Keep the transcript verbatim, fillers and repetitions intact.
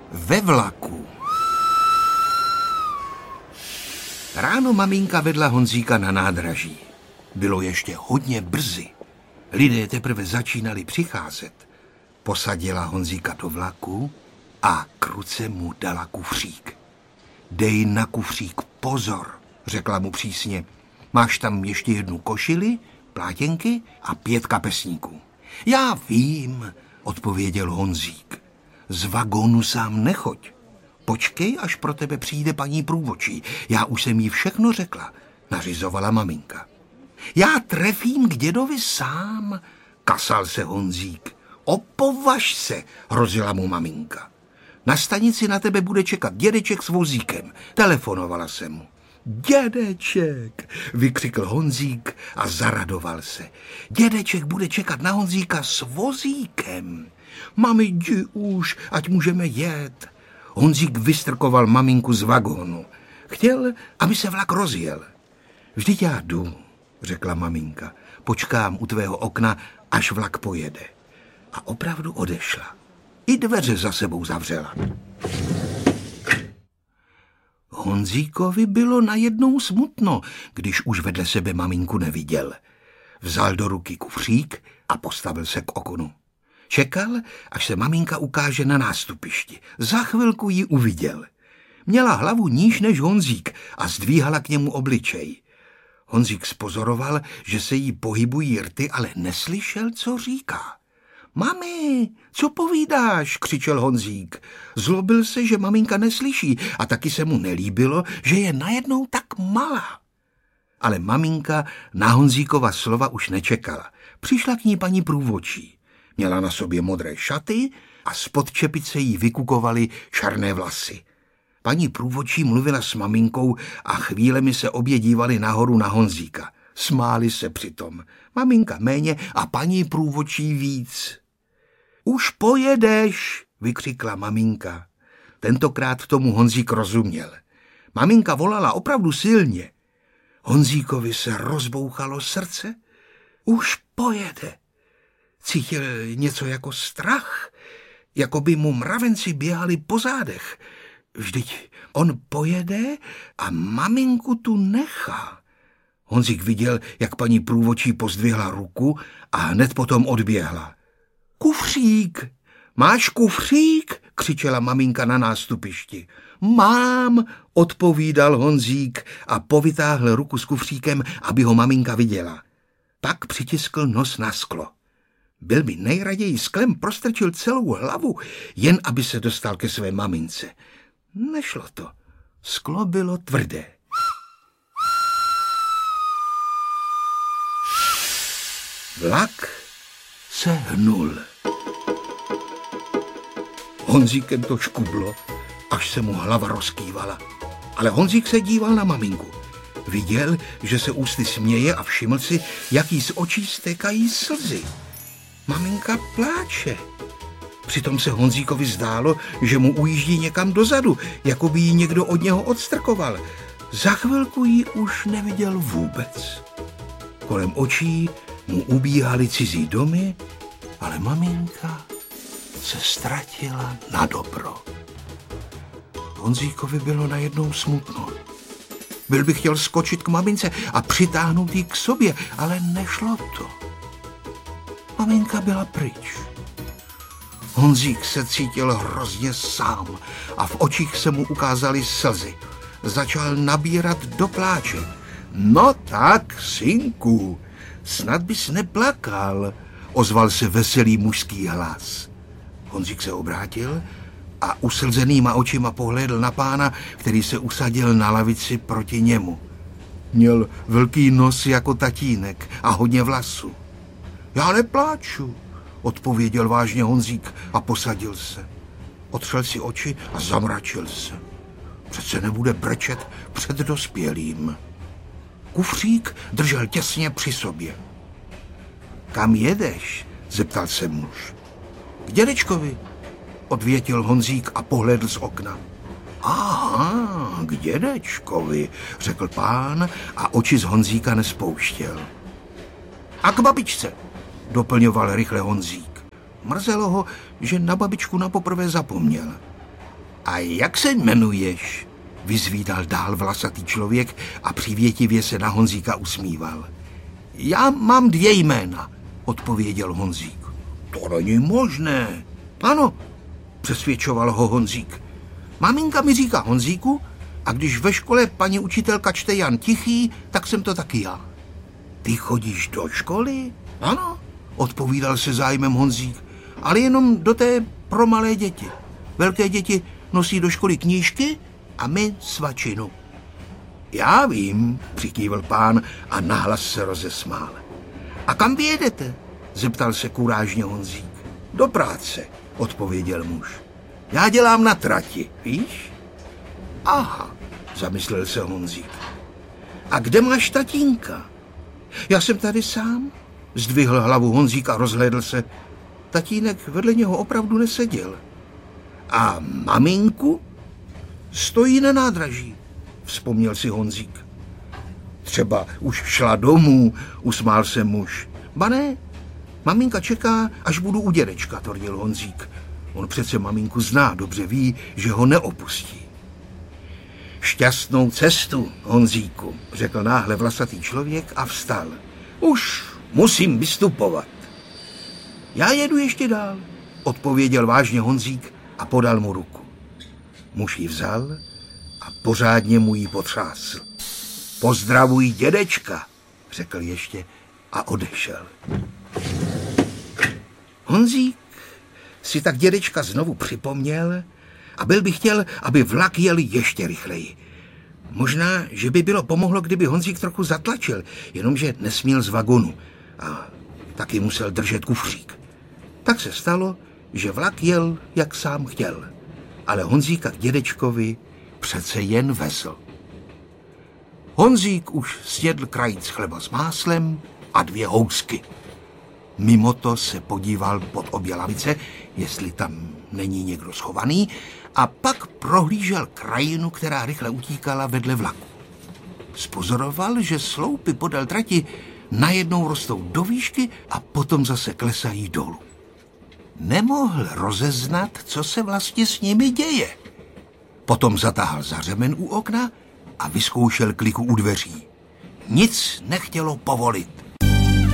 Ve vlaku. Ráno maminka vedla Honzíka na nádraží. Bylo ještě hodně brzy. Lidé teprve začínali přicházet. Posadila Honzíka do vlaku a k ruce mu dala kufřík. Dej na kufřík pozor, řekla mu přísně. Máš tam ještě jednu košili, plátěnky a pět kapesníků. Já vím, odpověděl Honzík. Z vagónu sám nechoď. Počkej, až pro tebe přijde paní průvodčí. Já už jsem jí všechno řekla, nařizovala maminka. Já trefím k dědovi sám, kasal se Honzík. Opovaž se, hrozila mu maminka. Na stanici na tebe bude čekat dědeček s vozíkem, telefonovala se mu. Dědeček, vykřikl Honzík a zaradoval se. Dědeček bude čekat na Honzíka s vozíkem. Mami, jdi už, ať můžeme jet. Honzík vystrkoval maminku z vagónu. Chtěl, aby se vlak rozjel. Vždyť já jdu, řekla maminka. Počkám u tvého okna, až vlak pojede. A opravdu odešla. I dveře za sebou zavřela. Honzíkovi bylo najednou smutno, když už vedle sebe maminku neviděl. Vzal do ruky kufřík a postavil se k oknu. Čekal, až se maminka ukáže na nástupišti. Za chvilku ji uviděl. Měla hlavu níž než Honzík a zdvíhala k němu obličej. Honzík spozoroval, že se jí pohybují rty, ale neslyšel, co říká. Mami, co povídáš, křičel Honzík. Zlobil se, že maminka neslyší a taky se mu nelíbilo, že je najednou tak malá. Ale maminka na Honzíkova slova už nečekala. Přišla k ní paní průvodčí. Měla na sobě modré šaty a spod čepice jí vykukovaly černé vlasy. Paní průvodčí mluvila s maminkou a chvílemi se obě dívali nahoru na Honzíka. Smáli se přitom. Maminka méně a paní průvodčí víc. Už pojedeš, vykřikla maminka. Tentokrát tomu Honzík rozuměl. Maminka volala opravdu silně. Honzíkovi se rozbouchalo srdce. Už pojede. Cítil něco jako strach, jako by mu mravenci běhali po zádech. Vždyť on pojede a maminku tu nechá. Honzík viděl, jak paní průvodčí pozdvihla ruku a hned potom odběhla. Kufřík! Máš kufřík? Křičela maminka na nástupišti. Mám, odpovídal Honzík a povytáhl ruku s kufříkem, aby ho maminka viděla. Pak přitiskl nos na sklo. Byl by nejraději sklem prostrčil celou hlavu, jen aby se dostal ke své mamince. Nešlo to. Sklo bylo tvrdé. Vlak se hnul. Honzíkem to škublo, až se mu hlava rozkývala. Ale Honzík se díval na maminku. Viděl, že se ústy směje a všiml si, jak jí z očí stékají slzy. Maminka pláče. Přitom se Honzíkovi zdálo, že mu ujíždí někam dozadu, jako by ji někdo od něho odstrkoval. Za chvilku ji už neviděl vůbec. Kolem očí mu ubíhaly cizí domy, ale maminka se ztratila na dobro. Honzíkovi bylo najednou smutno. Byl by chtěl skočit k mamince a přitáhnout ji k sobě, ale nešlo to. Maminka byla pryč. Honzík se cítil hrozně sám a v očích se mu ukázaly slzy. Začal nabírat do pláče. No tak, synku, snad bys neplakal, ozval se veselý mužský hlas. Honzík se obrátil a uslzenýma očima pohlédl na pána, který se usadil na lavici proti němu. Měl velký nos jako tatínek a hodně vlasů. Já nepláču, odpověděl vážně Honzík a posadil se. Otřel si oči a zamračil se. Přece nebude brečet před dospělým. Kufřík držel těsně při sobě. Kam jedeš? Zeptal se muž. K dědečkovi, odvětil Honzík a pohlédl z okna. Aha, k dědečkovi, řekl pán a oči z Honzíka nespouštěl. A k babičce, doplňoval rychle Honzík. Mrzelo ho, že na babičku napoprvé zapomněl. A jak se jmenuješ? Vyzvídal dál vlasatý člověk a přivětivě se na Honzíka usmíval. Já mám dvě jména, odpověděl Honzík. To není možné. Ano, přesvědčoval ho Honzík. Maminka mi říká Honzíku a když ve škole paní učitelka čte Jan Tichý, tak jsem to taky já. Ty chodíš do školy? Ano, odpovídal se zájmem Honzík, ale jenom do té pro malé děti. Velké děti nosí do školy knížky a my svačinu. Já vím, přikývl pán a nahlas se rozesmál. A kam vy jedete? Zeptal se kurážně Honzík. Do práce, odpověděl muž. Já dělám na trati, víš? Aha, zamyslel se Honzík. A kde máš tatínka? Já jsem tady sám, zdvihl hlavu Honzík a rozhlédl se. Tatínek vedle něho opravdu neseděl. A maminku? Stojí na nádraží, vzpomněl si Honzík. Třeba už šla domů, usmál se muž. Ba ne, maminka čeká, až budu u dědečka, tvrdil Honzík. On přece maminku zná, dobře ví, že ho neopustí. Šťastnou cestu, Honzíku, řekl náhle vlasatý člověk a vstal. Už musím vystupovat. Já jedu ještě dál, odpověděl vážně Honzík a podal mu ruku. Muž ji vzal a pořádně mu ji potřásl. Pozdravuj dědečka, řekl ještě a odešel. Honzík si tak dědečka znovu připomněl a byl by chtěl, aby vlak jel ještě rychleji. Možná, že by bylo pomohlo, kdyby Honzík trochu zatlačil, jenomže nesměl z vagonu a taky musel držet kufřík. Tak se stalo, že vlak jel, jak sám chtěl, ale Honzíka k dědečkovi přece jen vezl. Honzík už snědl krajíc chleba s máslem a dvě housky. Mimo to se podíval pod obě lavice, jestli tam není někdo schovaný, a pak prohlížel krajinu, která rychle utíkala vedle vlaku. Spozoroval, že sloupy podél trati najednou rostou do výšky a potom zase klesají dolů. Nemohl rozeznat, co se vlastně s nimi děje. Potom zatáhl za řemen u okna a vyzkoušel kliku u dveří. Nic nechtělo povolit.